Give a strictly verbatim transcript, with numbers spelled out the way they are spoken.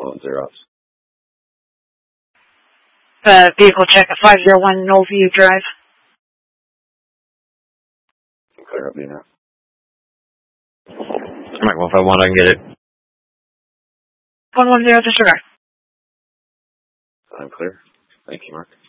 Oh, zeros. Uh, vehicle check at five zero one Knollview Drive. Clear up, you know. Alright, well, if I want, I can get it. one one zero, disregard. I'm clear. Thank you, Mark.